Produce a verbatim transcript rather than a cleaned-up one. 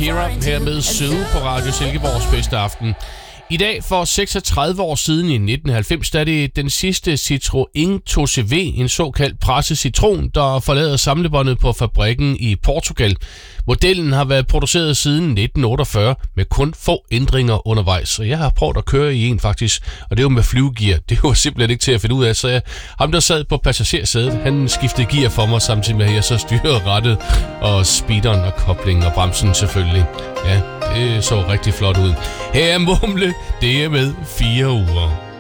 Shakira her med Sue på Radio Silkeborgs bedste aften. I dag for seksogtredive år siden i nitten halvfems, der er det den sidste Citroën to C V, en såkaldt presset citron, der forlader samlebåndet på fabrikken i Portugal. Modellen har været produceret siden nitten otteogfyrre med kun få ændringer undervejs. Og jeg har prøvet at køre i en faktisk, og det var med flyvegear. Det var simpelthen ikke til at finde ud af, så jeg, ham der sad på passagersædet, han skiftede gear for mig, samtidig med at jeg så styrede rattet og speederen og koblingen og bremsen selvfølgelig. Ja, det så rigtig flot ud. Her er Mumle, det er med fire uger.